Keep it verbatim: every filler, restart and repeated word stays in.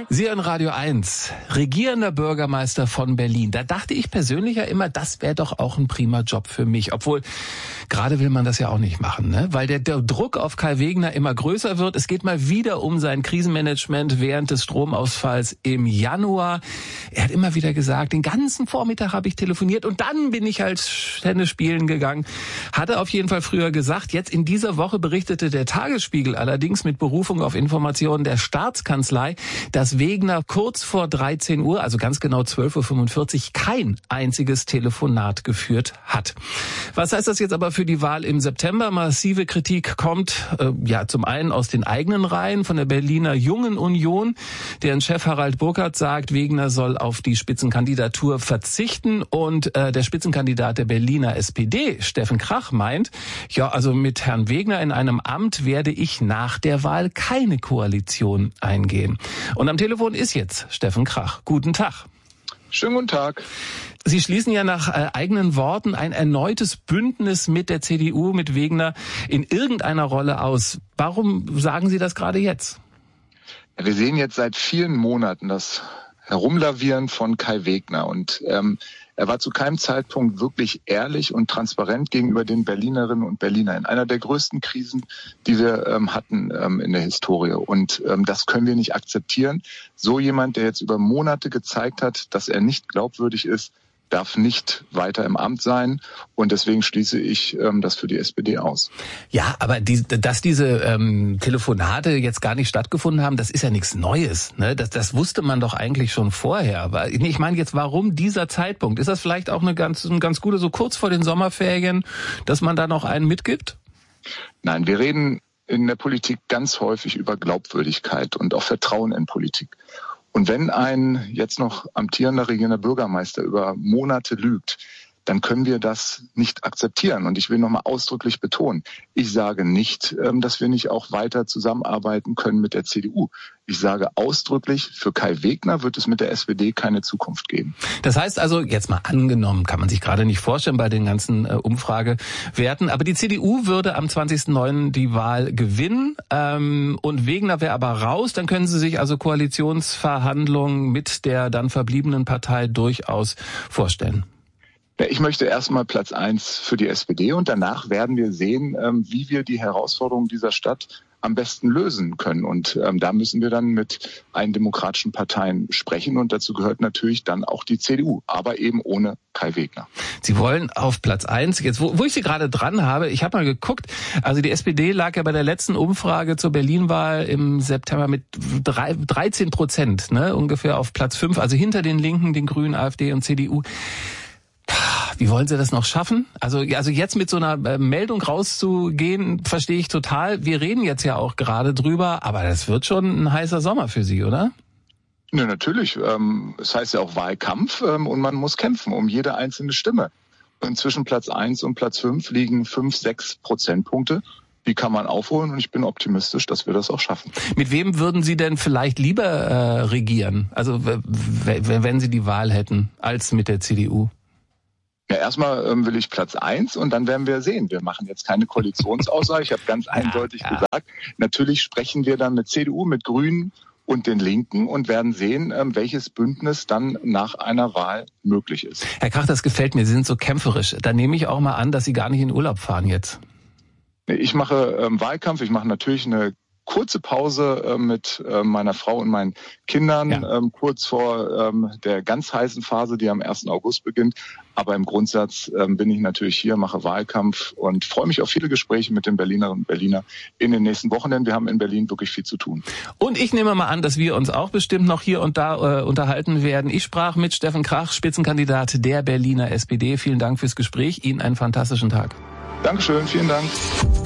Sie hören Radio eins, regierender Bürgermeister von Berlin. Da dachte ich persönlich ja immer, das wäre doch auch ein prima Job für mich. Obwohl, gerade will man das ja auch nicht machen, ne? Weil der, der Druck auf Kai Wegner immer größer wird. Es geht mal wieder um sein Krisenmanagement während des Stromausfalls im Januar. Er hat immer wieder gesagt, den ganzen Vormittag habe ich telefoniert und dann bin ich halt Tennis spielen gegangen. Hat er auf jeden Fall früher gesagt. Jetzt in dieser Woche berichtete der Tagesspiegel allerdings mit Berufung auf Informationen der Staatskanzlei, dass Wegner kurz vor dreizehn Uhr, also ganz genau zwölf Uhr fünfundvierzig, kein einziges Telefonat geführt hat. Was heißt das jetzt aber für die Wahl im September? Massive Kritik kommt äh, ja zum einen aus den eigenen Reihen von der Berliner Jungen Union, deren Chef Harald Burkhardt sagt, Wegner soll auf die Spitzenkandidatur verzichten, und äh, der Spitzenkandidat der Berliner S P D, Steffen Krach, meint, ja, also mit Herrn Wegner in einem Amt werde ich nach der Wahl keine Koalition eingehen. Und am Telefon ist jetzt Steffen Krach. Guten Tag. Schönen guten Tag. Sie schließen ja nach äh, eigenen Worten ein erneutes Bündnis mit der C D U, mit Wegner in irgendeiner Rolle aus. Warum sagen Sie das gerade jetzt? Ja, wir sehen jetzt seit vielen Monaten das Herumlavieren von Kai Wegner, und ähm, er war zu keinem Zeitpunkt wirklich ehrlich und transparent gegenüber den Berlinerinnen und Berlinern in einer der größten Krisen, die wir ähm, hatten ähm, in der Historie. Und ähm, das können wir nicht akzeptieren. So jemand, der jetzt über Monate gezeigt hat, dass er nicht glaubwürdig ist, darf nicht weiter im Amt sein, und deswegen schließe ich ähm, das für die S P D aus. Ja, aber die, dass diese ähm, Telefonate jetzt gar nicht stattgefunden haben, das ist ja nichts Neues, ne? Das, das wusste man doch eigentlich schon vorher. Aber ich meine jetzt, warum dieser Zeitpunkt? Ist das vielleicht auch eine ganz, eine ganz gute, so kurz vor den Sommerferien, dass man da noch einen mitgibt? Nein, wir reden in der Politik ganz häufig über Glaubwürdigkeit und auch Vertrauen in Politik. Und wenn ein jetzt noch amtierender regierender Bürgermeister über Monate lügt, dann können wir das nicht akzeptieren. Und ich will nochmal ausdrücklich betonen, ich sage nicht, dass wir nicht auch weiter zusammenarbeiten können mit der C D U. Ich sage ausdrücklich, für Kai Wegner wird es mit der S P D keine Zukunft geben. Das heißt also, jetzt mal angenommen, kann man sich gerade nicht vorstellen bei den ganzen äh, Umfragewerten, aber die C D U würde am zwanzigsten neunten die Wahl gewinnen, ähm, und Wegner wäre aber raus, dann können Sie sich also Koalitionsverhandlungen mit der dann verbliebenen Partei durchaus vorstellen. Ich möchte erstmal Platz eins für die S P D, und danach werden wir sehen, wie wir die Herausforderungen dieser Stadt am besten lösen können. Und ähm, da müssen wir dann mit allen demokratischen Parteien sprechen, und dazu gehört natürlich dann auch die C D U, aber eben ohne Kai Wegner. Sie wollen auf Platz eins, jetzt wo, wo ich Sie gerade dran habe, ich habe mal geguckt, also die S P D lag ja bei der letzten Umfrage zur Berlin-Wahl im September mit dreizehn Prozent, ne, ungefähr auf Platz fünf, also hinter den Linken, den Grünen, AfD und C D U. Wie wollen Sie das noch schaffen? Also, also jetzt mit so einer Meldung rauszugehen, verstehe ich total. Wir reden jetzt ja auch gerade drüber, aber das wird schon ein heißer Sommer für Sie, oder? Ja, natürlich. Ähm, es heißt ja auch Wahlkampf, ähm, und man muss kämpfen um jede einzelne Stimme. Und zwischen Platz eins und Platz fünf liegen fünf, sechs Prozentpunkte. Die kann man aufholen, und ich bin optimistisch, dass wir das auch schaffen. Mit wem würden Sie denn vielleicht lieber äh, regieren? Also w- w- wenn Sie die Wahl hätten, als mit der C D U? Ja, erstmal ähm, will ich Platz eins, und dann werden wir sehen. Wir machen jetzt keine Koalitionsaussage. Ich habe ganz eindeutig ja, ja. gesagt, natürlich sprechen wir dann mit C D U, mit Grünen und den Linken und werden sehen, ähm, welches Bündnis dann nach einer Wahl möglich ist. Herr Krach, das gefällt mir. Sie sind so kämpferisch. Da nehme ich auch mal an, dass Sie gar nicht in Urlaub fahren jetzt. Ich mache ähm, Wahlkampf. Ich mache natürlich eine kurze Pause äh, mit äh, meiner Frau und meinen Kindern, ja. ähm, kurz vor ähm, der ganz heißen Phase, die am ersten August beginnt. Aber im Grundsatz ähm, bin ich natürlich hier, mache Wahlkampf und freue mich auf viele Gespräche mit den Berlinerinnen und Berlinern in den nächsten Wochen, denn wir haben in Berlin wirklich viel zu tun. Und ich nehme mal an, dass wir uns auch bestimmt noch hier und da äh, unterhalten werden. Ich sprach mit Steffen Krach, Spitzenkandidat der Berliner S P D. Vielen Dank fürs Gespräch. Ihnen einen fantastischen Tag. Dankeschön, vielen Dank.